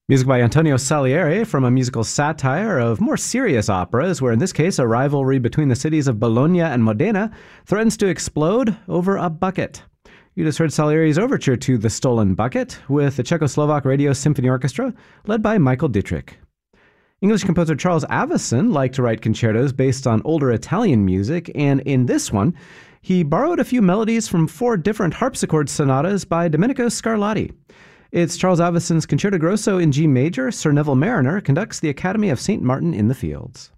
Music by Antonio Salieri from a musical satire of more serious operas, where in this case a rivalry between the cities of Bologna and Modena threatens to explode over a bucket. You just heard Salieri's overture to The Stolen Bucket with the Czechoslovak Radio Symphony Orchestra, led by Michael Dietrich. English composer Charles Avison liked to write concertos based on older Italian music, and in this one, he borrowed a few melodies from 4 different harpsichord sonatas by Domenico Scarlatti. It's Charles Avison's Concerto Grosso in G major. Sir Neville Marriner conducts the Academy of St. Martin in the Fields.